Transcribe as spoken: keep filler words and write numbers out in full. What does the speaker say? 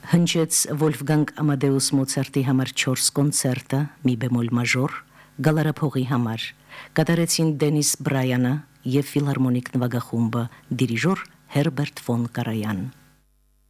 Հնչեց Վոլֆգանգ Ամադեուս Մոցարտի համար չորս կոնցերտը, մի բեմոլ մաժոր, գալարափողի համար, կատարեցին Դենիս Բրայանը և ֆիլհարմոնիկ նվագախումբը, դիրիժոր Հերբերտ ֆոն Կարայան։